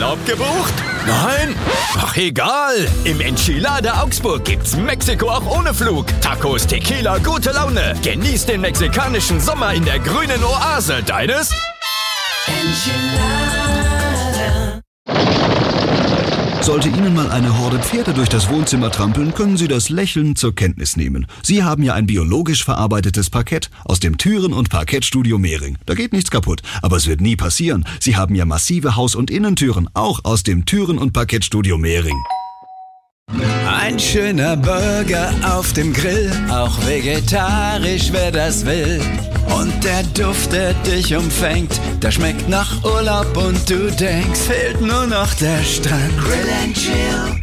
Urlaub gebucht? Nein? Ach, egal. Im Enchilada Augsburg gibt's Mexiko auch ohne Flug. Tacos, Tequila, gute Laune. Genieß den mexikanischen Sommer in der grünen Oase. Deines? Enchilada. Sollte Ihnen mal eine Horde Pferde durch das Wohnzimmer trampeln, können Sie das lächelnd zur Kenntnis nehmen. Sie haben ja ein biologisch verarbeitetes Parkett aus dem Türen- und Parkettstudio Mehring. Da geht nichts kaputt, aber es wird nie passieren. Sie haben ja massive Haus- und Innentüren, auch aus dem Türen- und Parkettstudio Mehring. Ein schöner Burger auf dem Grill, auch vegetarisch, wer das will. Und der Duft, der dich umfängt, der schmeckt nach Urlaub und du denkst, fehlt nur noch der Strand. Grill and Chill.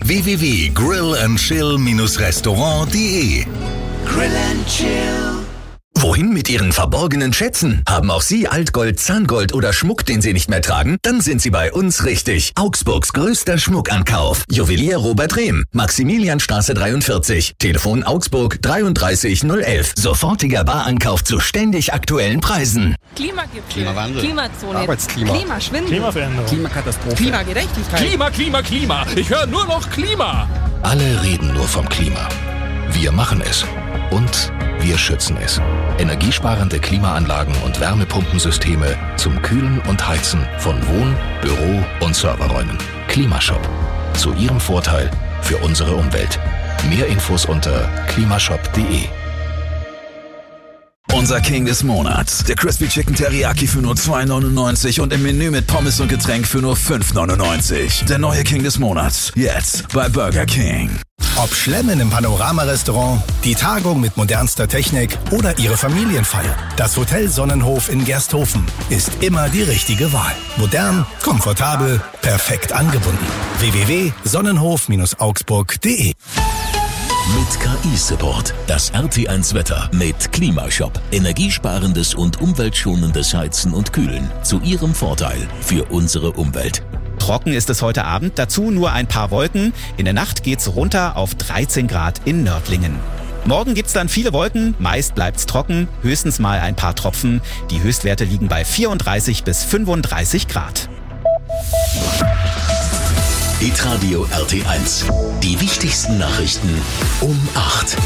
www.grillandchill-restaurant.de Grill and Chill. Wohin mit Ihren verborgenen Schätzen? Haben auch Sie Altgold, Zahngold oder Schmuck, den Sie nicht mehr tragen? Dann sind Sie bei uns richtig. Augsburgs größter Schmuckankauf. Juwelier Robert Rehm, Maximilianstraße 43. Telefon Augsburg 33011. Sofortiger Barankauf zu ständig aktuellen Preisen. Klimagipfel, Klimawandel, Klimazone, Arbeitsklima, Klimaschwindel, Klimaveränderung, Klimakatastrophe, Klimagerechtigkeit. Klima. Ich höre nur noch Klima. Alle reden nur vom Klima. Wir machen es. Und wir schützen es. Energiesparende Klimaanlagen und Wärmepumpensysteme zum Kühlen und Heizen von Wohn-, Büro- und Serverräumen. Klimashop. Zu Ihrem Vorteil für unsere Umwelt. Mehr Infos unter klimashop.de. Unser King des Monats. Der Crispy Chicken Teriyaki für nur $2,99 und im Menü mit Pommes und Getränk für nur $5,99. Der neue King des Monats. Jetzt bei Burger King. Ob Schlemmen im Panorama-Restaurant, die Tagung mit modernster Technik oder Ihre Familienfeier. Das Hotel Sonnenhof in Gersthofen ist immer die richtige Wahl. Modern, komfortabel, perfekt angebunden. www.sonnenhof-augsburg.de Mit KI-Support. Das RT1 Wetter mit Klimashop. Energiesparendes und umweltschonendes Heizen und Kühlen. Zu Ihrem Vorteil für unsere Umwelt. Trocken ist es heute Abend, dazu nur ein paar Wolken. In der Nacht geht's runter auf 13 Grad in Nördlingen. Morgen gibt's dann viele Wolken, meist bleibt's trocken, höchstens mal ein paar Tropfen. Die Höchstwerte liegen bei 34 bis 35 Grad. Hitradio RT1. Die wichtigsten Nachrichten um 8.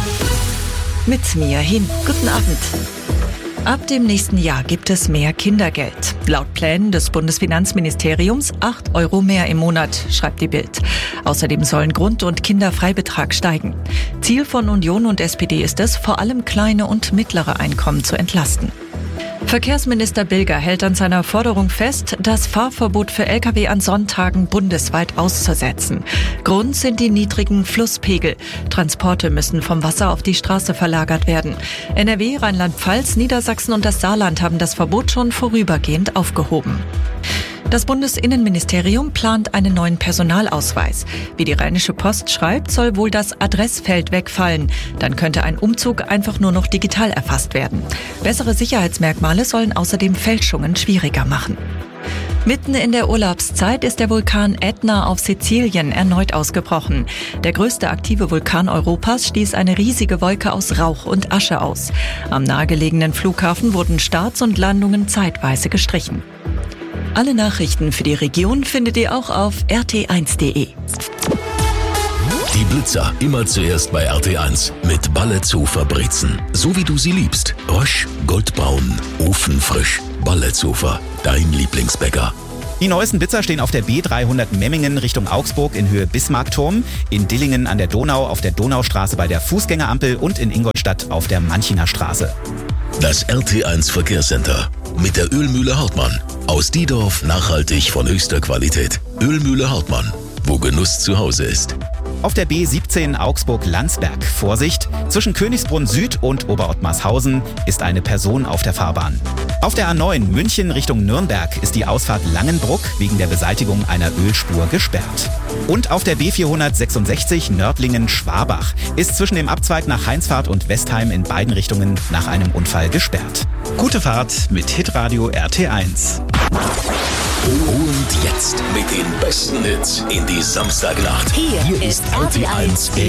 Mit Mia Hin. Guten Abend. Ab dem nächsten Jahr gibt es mehr Kindergeld. Laut Plänen des Bundesfinanzministeriums 8 € mehr im Monat, schreibt die Bild. Außerdem sollen Grund- und Kinderfreibetrag steigen. Ziel von Union und SPD ist es, vor allem kleine und mittlere Einkommen zu entlasten. Verkehrsminister Bilger hält an seiner Forderung fest, das Fahrverbot für Lkw an Sonntagen bundesweit auszusetzen. Grund sind die niedrigen Flusspegel. Transporte müssen vom Wasser auf die Straße verlagert werden. NRW, Rheinland-Pfalz, Niedersachsen und das Saarland haben das Verbot schon vorübergehend aufgehoben. Das Bundesinnenministerium plant einen neuen Personalausweis. Wie die Rheinische Post schreibt, soll wohl das Adressfeld wegfallen. Dann könnte ein Umzug einfach nur noch digital erfasst werden. Bessere Sicherheitsmerkmale sollen außerdem Fälschungen schwieriger machen. Mitten in der Urlaubszeit ist der Vulkan Ätna auf Sizilien erneut ausgebrochen. Der größte aktive Vulkan Europas stieß eine riesige Wolke aus Rauch und Asche aus. Am nahegelegenen Flughafen wurden Starts und Landungen zeitweise gestrichen. Alle Nachrichten für die Region findet ihr auch auf rt1.de. Die Blitzer immer zuerst bei RT1 mit Balle zu Fabrizen. So wie du sie liebst. Rösch, goldbraun, ofenfrisch. Balletzufer, dein Lieblingsbäcker. Die neuesten Blitzer stehen auf der B300 Memmingen Richtung Augsburg in Höhe Bismarckturm, in Dillingen an der Donau auf der Donaustraße bei der Fußgängerampel und in Ingolstadt auf der Manchinger Straße. Das RT1 Verkehrscenter mit der Ölmühle Hartmann. Aus Diedorf nachhaltig von höchster Qualität. Ölmühle Hartmann, wo Genuss zu Hause ist. Auf der B17 Augsburg-Landsberg. Vorsicht, zwischen Königsbrunn Süd und Oberottmarshausen ist eine Person auf der Fahrbahn. Auf der A9 München Richtung Nürnberg ist die Ausfahrt Langenbruck wegen der Beseitigung einer Ölspur gesperrt. Und auf der B466 Nördlingen-Schwabach ist zwischen dem Abzweig nach Heinsfahrt und Westheim in beiden Richtungen nach einem Unfall gesperrt. Gute Fahrt mit Hitradio RT1. Und jetzt mit den besten Hits in die Samstagnacht. Hier ist RT1